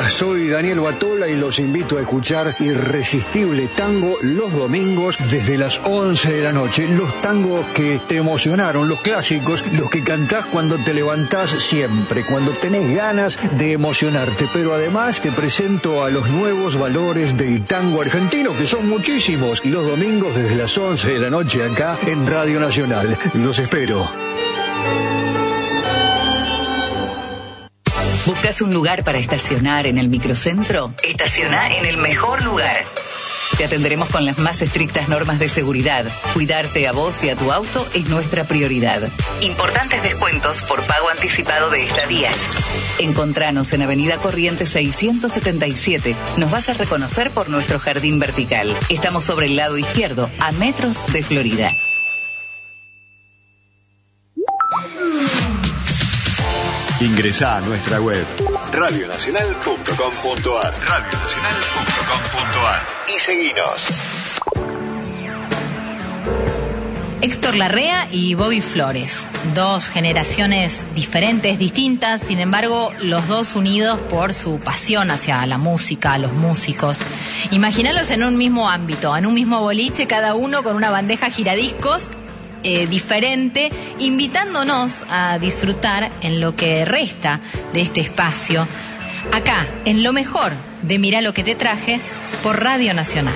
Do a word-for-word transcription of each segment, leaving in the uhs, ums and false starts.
Hola, soy Daniel Batola y los invito a escuchar Irresistible Tango los domingos desde las once de la noche. Los tangos que te emocionaron, los clásicos, los que cantás cuando te levantás siempre, cuando tenés ganas de emocionarte. Pero además te presento a los nuevos valores del tango argentino, que son muchísimos. Los domingos desde las once de la noche acá en Radio Nacional. Los espero. ¿Buscas un lugar para estacionar en el microcentro? Estaciona en el mejor lugar. Te atenderemos con las más estrictas normas de seguridad. Cuidarte a vos y a tu auto es nuestra prioridad. Importantes descuentos por pago anticipado de estadías. Encontranos en Avenida Corrientes seiscientos setenta y siete. Nos vas a reconocer por nuestro jardín vertical. Estamos sobre el lado izquierdo, a metros de Florida. Ingresá a nuestra web radio nacional punto com punto ar radio nacional punto com punto ar y seguinos. Héctor Larrea y Bobby Flores, dos generaciones diferentes, distintas, sin embargo, los dos unidos por su pasión hacia la música, los músicos. Imagínalos en un mismo ámbito, en un mismo boliche, cada uno con una bandeja giradiscos Eh, diferente, invitándonos a disfrutar en lo que resta de este espacio, acá, en lo mejor de Mirá lo que te traje, por Radio Nacional.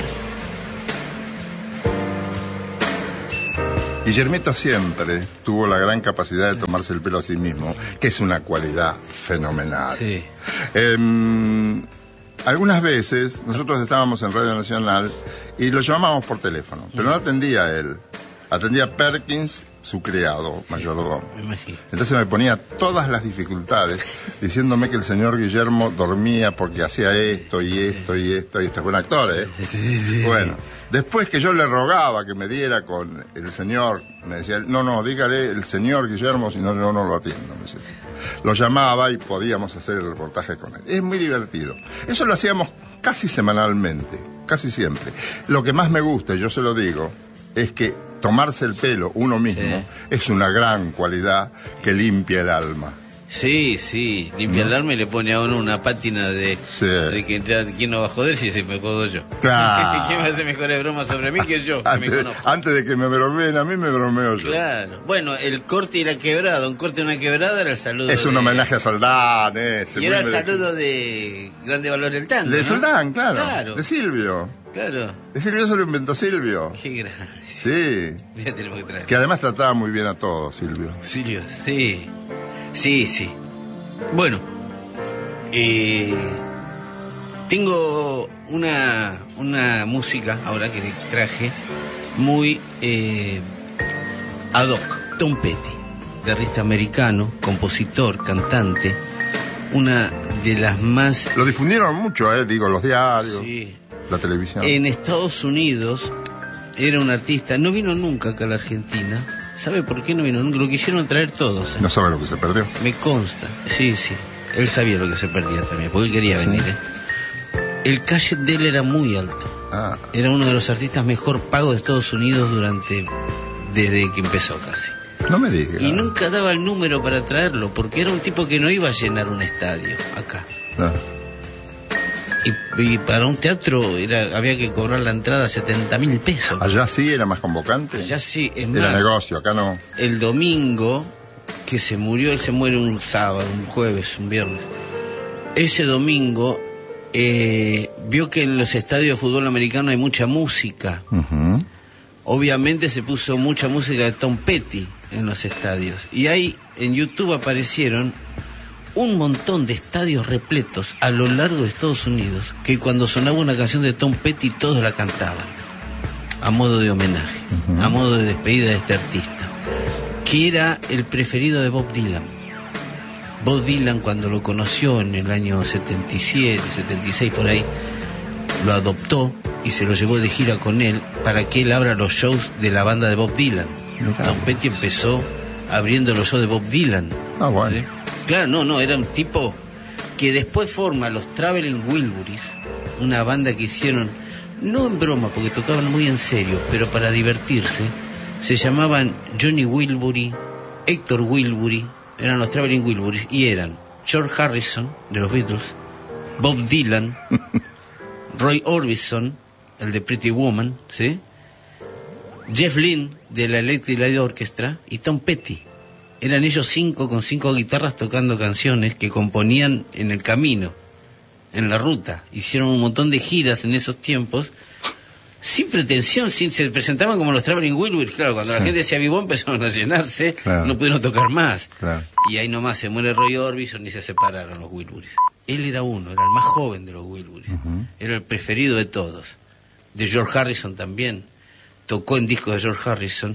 Guillermito siempre tuvo la gran capacidad de tomarse el pelo a sí mismo, que es una cualidad fenomenal. Sí. Eh, algunas veces nosotros estábamos en Radio Nacional y lo llamábamos por teléfono, pero no atendía él. Atendía Perkins, su criado, mayordomo. Me imagino. Entonces me ponía todas las dificultades, diciéndome que el señor Guillermo dormía porque hacía esto y esto y esto y esto. Buen actor, ¿eh? Sí, sí. Bueno, después que yo le rogaba que me diera con el señor, me decía, no, no, dígale el señor Guillermo, si no, yo no lo atiendo. Me decía. Lo llamaba y podíamos hacer el reportaje con él. Es muy divertido. Eso lo hacíamos casi semanalmente, casi siempre. Lo que más me gusta, yo se lo digo, es que tomarse el pelo uno mismo sí. es una gran cualidad que limpia el alma. Sí, sí, limpia ¿no? el alma y le pone a uno una pátina de, sí. de que ya, ¿quién no va a joder si se me jodo yo? Claro. ¿Quién me hace mejores bromas sobre mí que yo? antes, que me conozco. Antes de que me bromeen a mí, me bromeo yo. Claro. Bueno, el corte y la quebrada, un corte y una quebrada era el saludo. Es un de... homenaje a Soldán, ese. Y era el saludo de Grande Valor del Tango. De ¿no? Soldán, claro. claro. De Silvio. Claro. De Silvio se lo inventó Silvio. Qué grande. Sí. Ya tenemos que traer. Que además trataba muy bien a todos, Silvio. Silvio, sí. Sí, sí. Bueno, eh, tengo una, una música ahora que traje muy eh, ad hoc. Tom Petty, guitarrista americano, compositor, cantante, una de las más... Lo difundieron mucho, eh, digo, los diarios, sí. la televisión. En Estados Unidos era un artista, no vino nunca acá a la Argentina. ¿Sabe por qué no vino nunca? Lo quisieron traer todos. ¿eh? No sabe lo que se perdió. Me consta. Sí, sí. Él sabía lo que se perdía también, porque él quería sí. venir. ¿eh? El cash de él era muy alto. Ah. Era uno de los artistas mejor pagos de Estados Unidos durante... desde que empezó casi. No me digas. Y nunca daba el número para traerlo, porque era un tipo que no iba a llenar un estadio acá. No. Y, y para un teatro era había que cobrar la entrada setenta mil pesos. Allá sí era más convocante. Allá sí, es era más, negocio, acá no. El domingo que se murió, él se muere un sábado, un jueves, un viernes. Ese domingo eh, vio que en los estadios de fútbol americano hay mucha música. Uh-huh. Obviamente se puso mucha música de Tom Petty en los estadios. Y ahí en YouTube aparecieron un montón de estadios repletos a lo largo de Estados Unidos, que cuando sonaba una canción de Tom Petty todos la cantaban a modo de homenaje, uh-huh. a modo de despedida de este artista, que era el preferido de Bob Dylan. Bob Dylan, cuando lo conoció en el año setenta y siete, setenta y seis por ahí, lo adoptó y se lo llevó de gira con él para que él abra los shows de la banda de Bob Dylan. Mirá. Tom Petty empezó abriendo los shows de Bob Dylan. Ah, bueno. ¿Sí? Claro, no, no, era un tipo que después forma los Traveling Wilburys, una banda que hicieron, no en broma, porque tocaban muy en serio, pero para divertirse. Se llamaban Johnny Wilbury, Héctor Wilbury, eran los Traveling Wilburys, y eran George Harrison, de los Beatles, Bob Dylan, Roy Orbison, el de Pretty Woman, ¿sí? Jeff Lynne, de la Electric Light Orchestra, y Tom Petty. Eran ellos cinco con cinco guitarras tocando canciones que componían en el camino, en la ruta. Hicieron un montón de giras en esos tiempos, sin pretensión, sin, se presentaban como los Traveling Wilburys. Claro, cuando sí. la gente se avivó empezaron a llenarse, claro. no pudieron tocar más. Claro. Y ahí nomás se muere Roy Orbison y se separaron los Wilburys. Él era uno, era el más joven de los Wilburys. Uh-huh. Era el preferido de todos. De George Harrison también. Tocó en discos de George Harrison.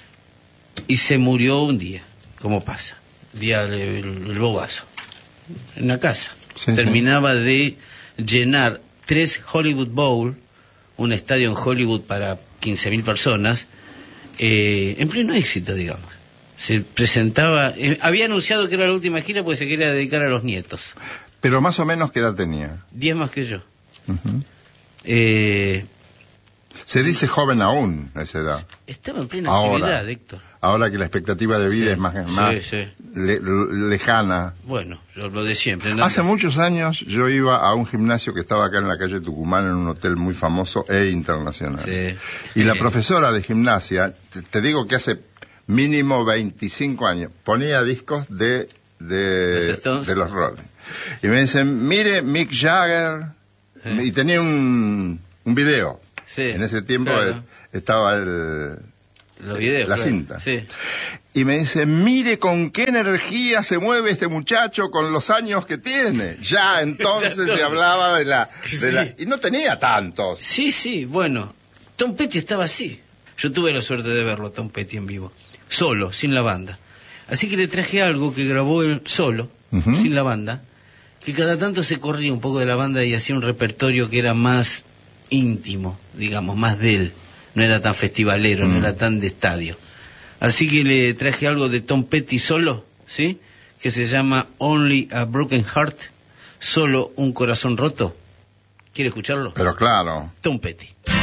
Y se murió un día, como pasa. Día el, el, el bobazo. En la casa. Sí, Terminaba sí. de llenar tres Hollywood Bowl, un estadio en Hollywood para quince mil personas, eh, en pleno éxito, digamos. Se presentaba, eh, había anunciado que era la última gira porque se quería dedicar a los nietos. Pero más o menos, ¿qué edad tenía? Diez más que yo. Uh-huh. eh, se dice joven aún a esa edad. Estaba en plena ahora, actividad, Héctor. Ahora que la expectativa de vida sí, es más, más sí, sí. Le, lejana. Bueno, yo lo de siempre. ¿no? Hace muchos años yo iba a un gimnasio que estaba acá en la calle Tucumán, en un hotel muy famoso e internacional. Sí, y sí. la profesora de gimnasia, te, te digo que hace mínimo veinticinco años, ponía discos de, de, de los Rolling. Y me dicen, mire, Mick Jagger, sí. y tenía un, un video. Sí, en ese tiempo claro. el, estaba el... Los videos, la claro. cinta. Sí. Y me dice, mire con qué energía se mueve este muchacho con los años que tiene. Ya entonces se hablaba de la, de sí. la... Y no tenía tantos. Sí, sí, bueno. Tom Petty estaba así. Yo tuve la suerte de verlo, Tom Petty en vivo. Solo, sin la banda. Así que le traje algo que grabó él solo, uh-huh. sin la banda, que cada tanto se corría un poco de la banda y hacía un repertorio que era más íntimo, digamos, más de él. No era tan festivalero, mm. no era tan de estadio. Así que le traje algo de Tom Petty solo, ¿sí? Que se llama Only a Broken Heart, solo un corazón roto. ¿Quiere escucharlo? Pero claro. Tom Petty.